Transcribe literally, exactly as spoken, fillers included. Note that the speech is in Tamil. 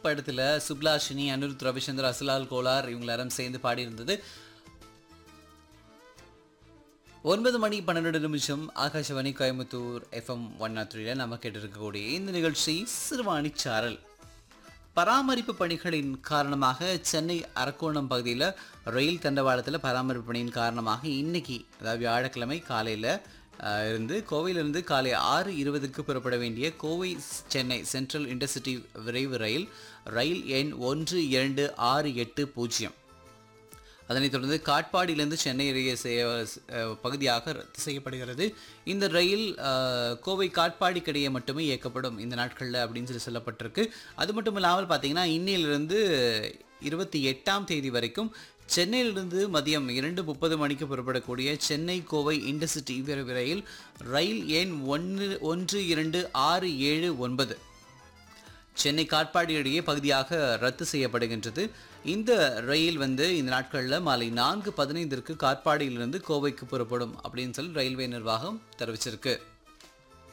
படத்துல சுப்லாஷினி, அனிருத் ரவிச்சந்தர், அசலால் கோலார் இவங்க எல்லாரும் சேர்ந்து பாடியிருந்தது. ஒன்பது மணி பன்னிரெண்டு நிமிஷம் Akashvani Coimbatore FM one not த்ரீல நம்ம கேட்டிருக்கக்கூடிய இந்த நிகழ்ச்சி சிறுவாணி சாரல். பராமரிப்பு பணிகளின் காரணமாக சென்னை அரக்கோணம் பகுதியில் ரயில் தண்டவாளத்தில் பராமரிப்பு பணியின் காரணமாக இன்னைக்கு அதாவது வியாழக்கிழமை காலையில் இருந்து கோவையிலிருந்து காலை ஆறு இருபதுக்கு புறப்பட வேண்டிய கோவை சென்னை சென்ட்ரல் இன்டர்சிட்டி விரைவு ரயில் ரயில் எண் ஒன்று இரண்டு ஆறு எட்டு பூஜ்ஜியம் அதனைத் தொடர்ந்து காட்பாடியிலிருந்து சென்னை பகுதியாக ரத்து செய்யப்படுகிறது. இந்த ரயில் கோவை காட்பாடிக்கிடையே மட்டுமே இயக்கப்படும் இந்த நாட்களில் அப்படின்னு சொல்லி சொல்லப்பட்டிருக்கு. அது மட்டும் இல்லாமல் பார்த்தீங்கன்னா இன்னிலிருந்து இருபத்தி எட்டாம் தேதி வரைக்கும் சென்னையிலிருந்து மதியம் இரண்டு முப்பது மணிக்கு புறப்படக்கூடிய சென்னை கோவை இன்டர்சிட்டி விரைவு ரயில் ரயில் எண் ஒன்று ஒன்று இரண்டு ஆறு ஏழு ஒன்பது சென்னை காட்பாடி இடையே பகுதியாக ரத்து செய்யப்படுகின்றது. இந்த ரயில் வந்து இந்த நாட்களில் மாலை நான்கு பதினைந்திற்கு காட்பாடியிலிருந்து கோவைக்கு புறப்படும் அப்படின்னு சொல்லி ரயில்வே நிர்வாகம் தெரிவிச்சிருக்கு.